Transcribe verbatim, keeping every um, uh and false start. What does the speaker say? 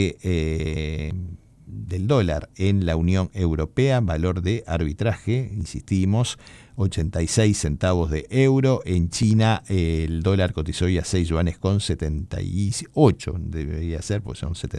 eh, del dólar en la Unión Europea, valor de arbitraje, insistimos, ochenta y seis centavos de euro. En China eh, el dólar cotizó hoy a seis yuanes con setenta y ocho, debería ser, pues son setenta